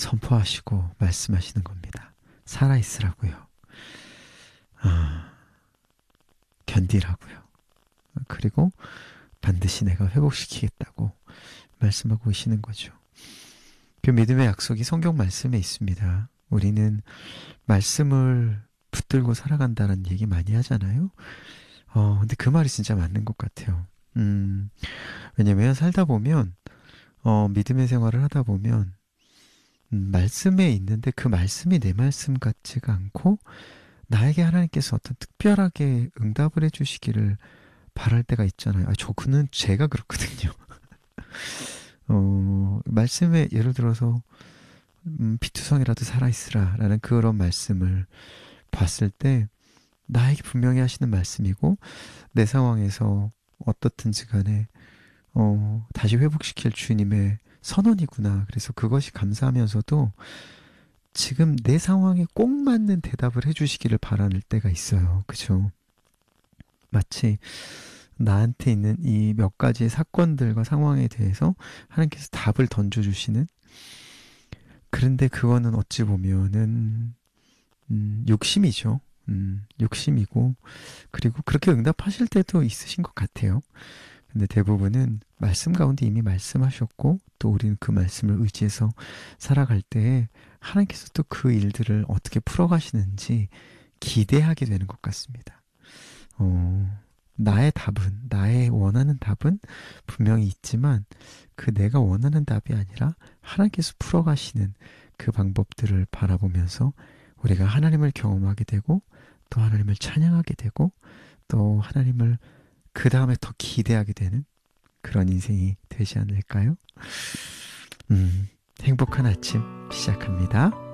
선포하시고 말씀하시는 겁니다. 살아있으라고요. 견디라고요. 그리고 반드시 내가 회복시키겠다고 말씀하고 계시는 거죠. 그 믿음의 약속이 성경 말씀에 있습니다. 우리는 말씀을 붙들고 살아간다는 얘기 많이 하잖아요. 근데 그 말이 진짜 맞는 것 같아요. 왜냐면 살다 보면, 믿음의 생활을 하다 보면, 말씀에 있는데 그 말씀이 내 말씀 같지가 않고, 나에게 하나님께서 어떤 특별하게 응답을 해주시기를 바랄 때가 있잖아요. 그는 제가 그렇거든요. 말씀에 예를 들어서, 피투성이라도 살아있으라 라는 그런 말씀을 봤을 때, 나에게 분명히 하시는 말씀이고, 내 상황에서 어떻든지 간에, 다시 회복시킬 주님의 선언이구나. 그래서 그것이 감사하면서도 지금 내 상황에 꼭 맞는 대답을 해주시기를 바라는 때가 있어요. 그죠? 마치 나한테 있는 이 몇 가지의 사건들과 상황에 대해서 하나님께서 답을 던져주시는, 그런데 그거는 어찌 보면은 욕심이죠. 욕심이고, 그리고 그렇게 응답하실 때도 있으신 것 같아요. 근데 대부분은 말씀 가운데 이미 말씀하셨고, 또 우리는 그 말씀을 의지해서 살아갈 때에 하나님께서 또 그 일들을 어떻게 풀어가시는지 기대하게 되는 것 같습니다. 나의 원하는 답은 분명히 있지만, 그 내가 원하는 답이 아니라 하나님께서 풀어가시는 그 방법들을 바라보면서 우리가 하나님을 경험하게 되고, 또 하나님을 찬양하게 되고, 또 하나님을 그 다음에 더 기대하게 되는 그런 인생이 되지 않을까요? 행복한 아침 시작합니다.